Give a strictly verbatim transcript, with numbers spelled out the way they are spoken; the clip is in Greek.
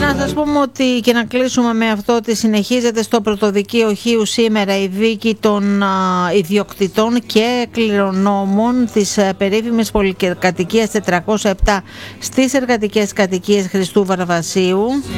Να σας πούμε ότι, και να κλείσουμε με αυτό, ότι συνεχίζεται στο πρωτοδικείο Χίου σήμερα η δίκη των α, ιδιοκτητών και κληρονόμων της α, περίφημης πολυκατοικίας τετρακόσια επτά στις εργατικές κατοικίες Χριστού Βαρβασίου.